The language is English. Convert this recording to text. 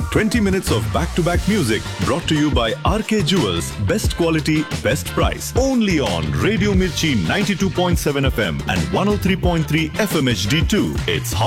20 minutes of back-to-back music brought to you by RK Jewels. Best quality, best price. Only on Radio Mirchi 92.7 FM and 103.3 FM HD2. It's